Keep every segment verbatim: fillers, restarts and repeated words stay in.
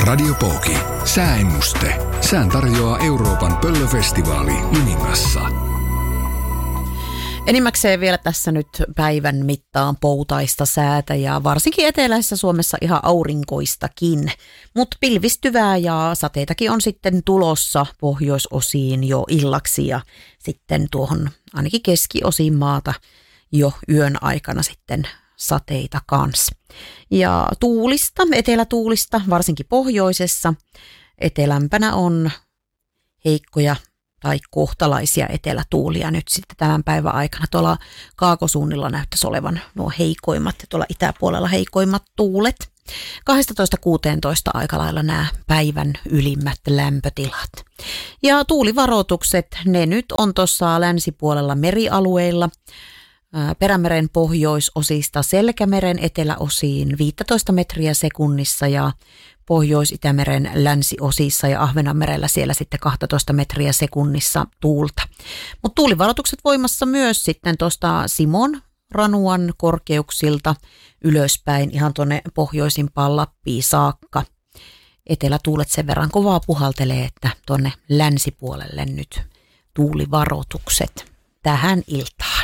Radio Pooki. Sääennuste. Sään tarjoaa Euroopan pöllöfestivaali Limingassa. Enimmäkseen vielä tässä nyt päivän mittaan poutaista säätä ja varsinkin eteläisessä Suomessa ihan aurinkoistakin. Mutta pilvistyvää ja sateitakin on sitten tulossa pohjoisosiin jo illaksi ja sitten tuohon ainakin keskiosiin maata jo yön aikana sitten sateita kanssa. Ja tuulista, etelätuulista, varsinkin pohjoisessa, etelämpänä on heikkoja tai kohtalaisia etelätuulia nyt sitten tämän päivän aikana. Tuolla kaakosuunnilla näyttäisi olevan nuo heikoimmat ja tuolla itäpuolella heikoimmat tuulet. kaksitoista kuusitoista aika lailla nämä päivän ylimmät lämpötilat. Ja tuulivaroitukset, ne nyt on tuossa länsipuolella merialueilla. Perämeren pohjoisosista Selkämeren eteläosiin viisitoista metriä sekunnissa ja Pohjois-Itämeren länsiosissa ja Ahvenanmerellä siellä sitten kaksitoista metriä sekunnissa tuulta. Mutta tuulivaroitukset voimassa myös sitten tuosta Simon Ranuan korkeuksilta ylöspäin ihan tuonne pohjoisimpaan Lappiin saakka. Etelätuulet sen verran kovaa puhaltelee, että tuonne länsipuolelle nyt tuulivaroitukset tähän iltaan.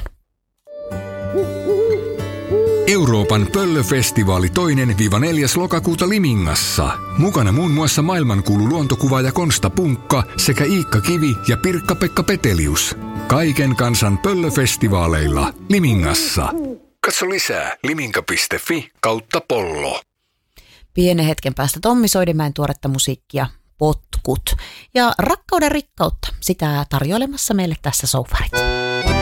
Euroopan pöllöfestivaali toinen neljäs lokakuuta Limingassa. Mukana muun muassa maailmankuulu luontokuvaaja Konsta Punkka sekä Iikka Kivi ja Pirkka-Pekka Petelius. Kaiken kansan pöllöfestivaaleilla Limingassa. Katso lisää liminka piste fi kautta pollo. Pienen hetken päästä Tommi Soidimäen tuoretta musiikkia Potkut ja rakkauden rikkautta sitä tarjoilemassa meille tässä Soufarit.